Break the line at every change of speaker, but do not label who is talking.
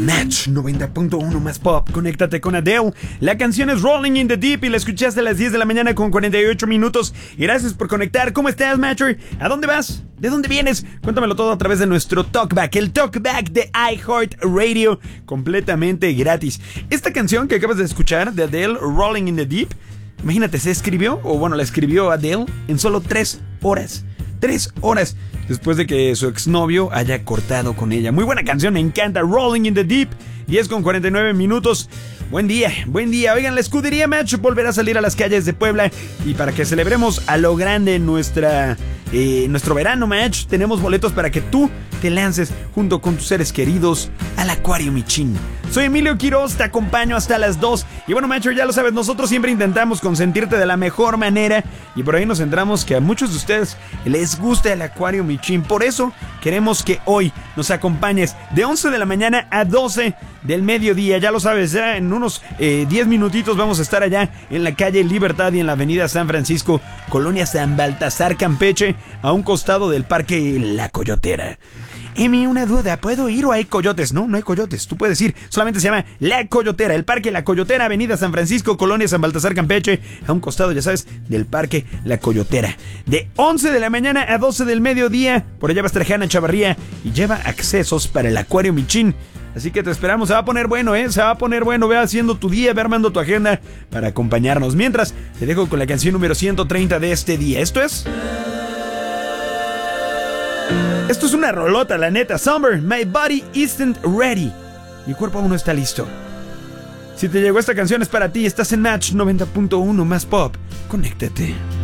Match 90.1 más pop. Conéctate con Adele. La canción es Rolling in the Deep y la escuchaste a las 10 de la mañana con 48 minutos. Y gracias por conectar. ¿Cómo estás, Matcher? ¿A dónde vas? ¿De dónde vienes? Cuéntamelo todo a través de nuestro Talkback, el Talkback de iHeartRadio, completamente gratis. Esta canción que acabas de escuchar de Adele, Rolling in the Deep, imagínate, se escribió, o bueno, la escribió Adele en solo 3 horas. 3 horas después de que su exnovio haya cortado con ella. Muy buena canción, me encanta. Rolling in the Deep, 10 con 49 minutos. Buen día, buen día. Oigan, la Escudería Match volverá a salir a las calles de Puebla. Y para que celebremos a lo grande nuestro verano, Match, tenemos boletos para que tú te lances junto con tus seres queridos al Acuario Michin. Soy Emilio Quiroz, te acompaño hasta las 2. Y bueno, Matcher, ya lo sabes, nosotros siempre intentamos consentirte de la mejor manera. Y por ahí nos centramos que a muchos de ustedes les gusta el Acuario Michin. Por eso queremos que hoy nos acompañes de 11 de la mañana a 12 del mediodía. Ya lo sabes, ya en unos 10 minutitos vamos a estar allá en la calle Libertad y en la avenida San Francisco, Colonia San Baltasar, Campeche, a un costado del Parque La Coyotera. Emi, una duda, ¿puedo ir o hay coyotes? No, no hay coyotes, tú puedes ir, solamente se llama La Coyotera, el Parque La Coyotera, avenida San Francisco, Colonia San Baltasar, Campeche, a un costado, ya sabes, del Parque La Coyotera. De 11 de la mañana a 12 del mediodía, por allá va a estar Hanna Chavarría y lleva accesos para el Acuario Michin. Así que te esperamos, se va a poner bueno, se va a poner bueno. Ve haciendo tu día, ve armando tu agenda para acompañarnos. Mientras, te dejo con la canción número 130 de este día. Esto es una rolota, la neta. Summer, My Body Isn't Ready. Mi cuerpo aún no está listo. Si te llegó esta canción es para ti. Estás en Match 90.1 más pop. Conéctate.